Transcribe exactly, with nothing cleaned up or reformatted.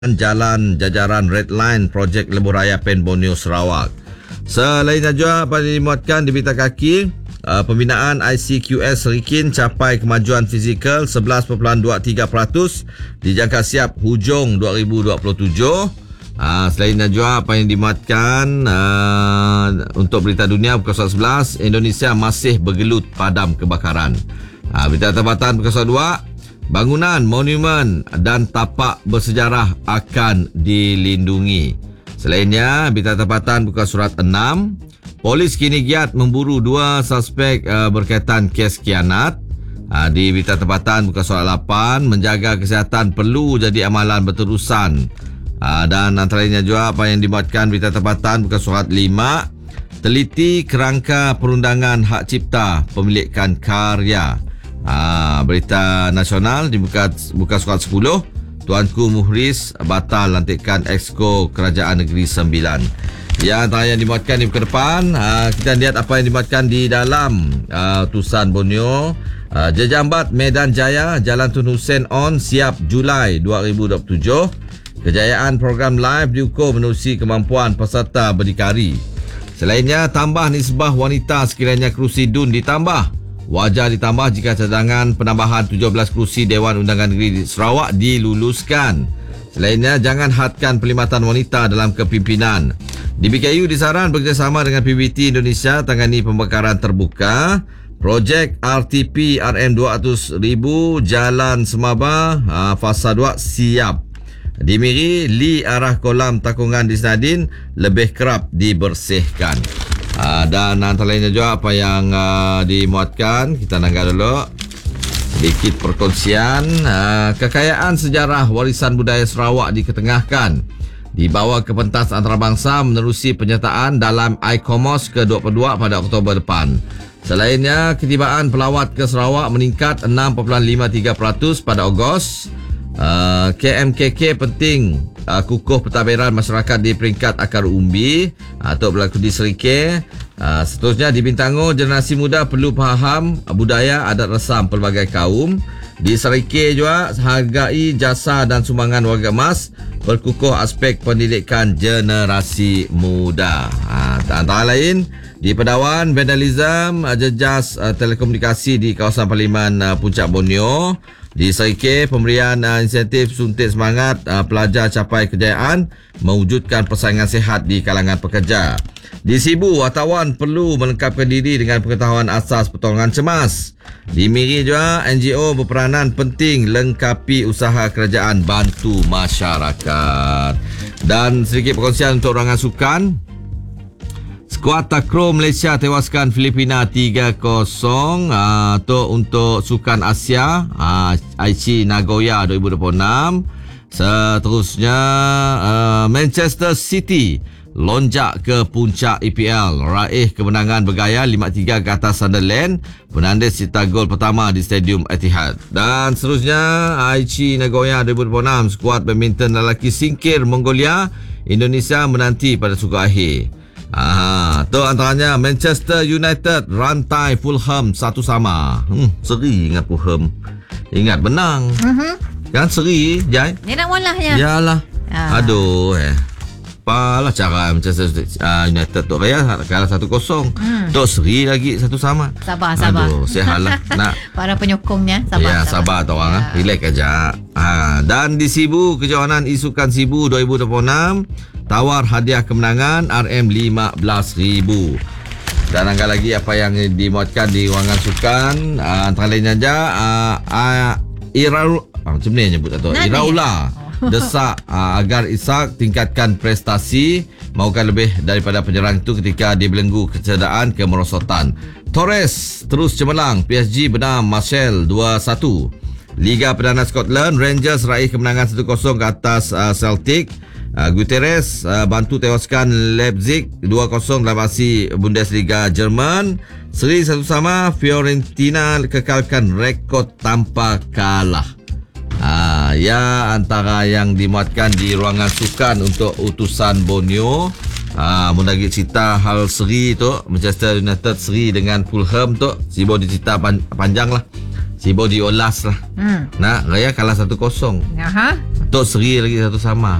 Jalan Jajaran Red Line Projek Lebuh Raya Pen Borneo Sarawak. Selainnya juga pada dimuatkan di berita kaki, uh, pembinaan I C Q S Serikin capai kemajuan fizikal sebelas perpuluhan dua tiga peratus dijangka siap hujung dua ribu dua puluh tujuh. Uh, selainnya juga apa yang dimuatkan uh, untuk berita dunia pukul sebelas, Indonesia masih bergelut padam kebakaran. Uh, berita tempatan pukul dua, bangunan, monumen dan tapak bersejarah akan dilindungi. Selainnya, berita tempatan buka surat enam, polis kini giat memburu dua suspek uh, berkaitan kes kianat. Uh, di berita tempatan buka surat lapan, menjaga kesihatan perlu jadi amalan berterusan. Uh, dan antaranya juga apa yang dimuatkan berita tempatan buka surat lima, teliti kerangka perundangan hak cipta pemilikan karya. Ha, berita nasional dibuka buka surat sepuluh, Tuanku Muhriz batal lantikan Exco Kerajaan Negeri Sembilan. Ya, antara yang dimuatkan di muka depan, ha, kita lihat apa yang dimuatkan di dalam uh, utusan Borneo. uh, Jejambat Medan Jaya Jalan Tun Hussein On siap Julai dua ribu dua puluh tujuh. Kejayaan program live diukur menerusi kemampuan peserta berdikari. Selainnya, tambah nisbah wanita sekiranya kerusi D U N ditambah. Wajar ditambah jika cadangan penambahan tujuh belas kerusi Dewan Undangan Negeri di Sarawak diluluskan. Selainnya, jangan hadkan perkhidmatan wanita dalam kepimpinan. D B K U disaran bekerjasama dengan P B T Indonesia tangani pembakaran terbuka. Projek R T P R M dua ratus ribu Jalan Semaba ha, fasa dua siap. Di Miri, li arah kolam takungan di Senadin lebih kerap dibersihkan. Uh, dan antara lainnya juga apa yang uh, dimuatkan, kita nanggap dulu sedikit perkongsian. uh, Kekayaan sejarah warisan budaya Sarawak diketengahkan, dibawa ke pentas antarabangsa menerusi penyertaan dalam I C O M O S ke dua puluh dua pada Oktober depan. Selainnya, ketibaan pelawat ke Sarawak meningkat enam perpuluhan lima tiga peratus pada Ogos. uh, K M K K penting Uh, kukuh pentadbiran masyarakat di peringkat akar umbi uh, untuk berlaku di Serikir. Uh, seterusnya di Bintango, generasi muda perlu faham uh, budaya adat resam pelbagai kaum. Di Serikir juga, hargai jasa dan sumbangan warga emas, berkukuh aspek pendidikan generasi muda. Uh, antara lain, di Pedawan, vandalism, uh, jejas uh, telekomunikasi di kawasan Parlimen uh, Puncak Borneo. Di Serikir, pemberian uh, insentif suntik semangat uh, pelajar capai kejayaan mewujudkan persaingan sihat di kalangan pekerja. Di Sibu, wartawan perlu melengkapkan diri dengan pengetahuan asas pertolongan cemas. Di Miri juga, N G O berperanan penting lengkapi usaha kerajaan bantu masyarakat. Dan sedikit perkongsian untuk rangan sukan. Skuad takraw Malaysia tewaskan Filipina tiga kosong uh, tu untuk Sukan Asia uh, Aichi Nagoya dua ribu dua puluh enam. Seterusnya, uh, Manchester City lonjak ke puncak E P L, raih kemenangan bergaya lima tiga ke atas Sunderland, penandis cipta gol pertama di Stadium Etihad. Dan seterusnya, Aichi Nagoya dua ribu dua puluh enam, skuad badminton lelaki singkir Mongolia, Indonesia menanti pada suku akhir. Ah, tu antaranya Manchester United rantai Fulham satu sama. Hmm, seri ingat Fulham. Ingat menang. Uh-huh. Kan seri, Jai. Dia nak walahnya. Yalah. Ah. Aduh, eh. Apalah cara Manchester uh, United tu raya kalah satu kosong. Hmm. Tu seri lagi satu sama. Sabar, sabar. Aduh, sihatlah. Nak para penyokongnya sabar. Ya, sabar, sabar tu orang. Ya. Relax aja. Ah, dan di Sibu, kejohanan Isukan Sibu dua ribu dua puluh enam tawar hadiah kemenangan R M lima belas ribu. Dan angkat lagi apa yang dimuatkan di ruangan sukan, uh, antara lainnya saja uh, uh, Iraul uh, macam ni nyebut atau Iraula oh. desak uh, agar Ishak tingkatkan prestasi, mahukan lebih daripada penyerang itu ketika dibelenggu kecederaan kemerosotan. Torres terus cemerlang, P S G benam Marseille dua satu. Liga Perdana Scotland, Rangers raih kemenangan satu kosong ke atas uh, Celtic. Uh, Guterres uh, bantu tewaskan Leipzig dua kosong dalam aksi Bundesliga Jerman. Seri satu sama, Fiorentina kekalkan rekod tanpa kalah. Uh, ya, antara yang dimuatkan di ruangan sukan untuk utusan Borneo. Uh, Mundagi cerita hal seri tu, Manchester United seri dengan Fulham tu, Sibo dicerita pan- panjang lah. Sibo diolas lah. Hmm. Nah, Raya kalah satu kosong. Aha. Tok Seri lagi satu sama.